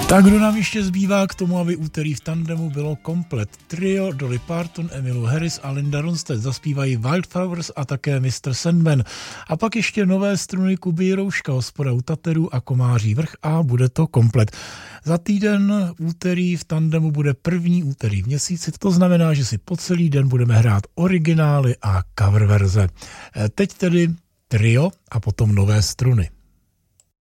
Tak kdo nám ještě zbývá k tomu, aby úterý v tandemu bylo komplet? Trio Dolly Parton, Emmylou Harris a Linda Ronstadt zaspívají Wildflowers a také Mr. Sandman. A pak ještě nové struny Kuby Jirouška, Hospoda u Taterů a Komáří vrch a bude to komplet. Za týden úterý v tandemu bude první úterý v měsíci, to znamená, že si po celý den budeme hrát originály a cover verze. Teď tedy trio a potom nové struny.